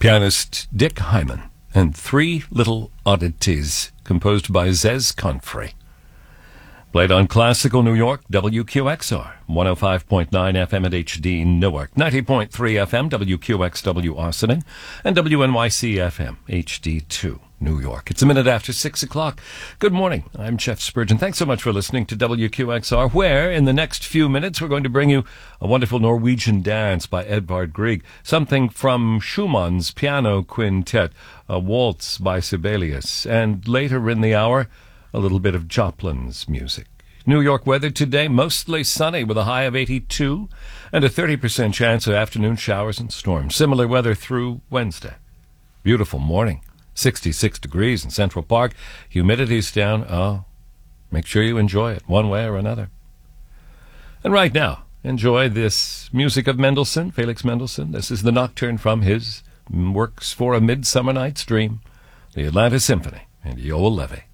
Pianist Dick Hyman and Three Little Oddities, composed by Zez Confrey. Played on Classical New York, WQXR, 105.9 FM at HD Newark, 90.3 FM, WQXW Austining, and WNYC FM, HD2 New York. It's a minute after 6 o'clock. Good morning. I'm Jeff Spurgeon. Thanks so much for listening to WQXR, where in the next few minutes we're going to bring you a wonderful Norwegian dance by Edvard Grieg, something from Schumann's Piano Quintet, a waltz by Sibelius, and later in the hour, a little bit of Joplin's music. New York weather today, mostly sunny with a high of 82 and a 30% chance of afternoon showers and storms. Similar weather through Wednesday. Beautiful morning, 66 degrees in Central Park. Humidity's down. Oh, make sure you enjoy it one way or another. And right now, enjoy this music of Mendelssohn, Felix Mendelssohn. This is the nocturne from his works for A Midsummer Night's Dream, the Atlanta Symphony, and Yoel Levy.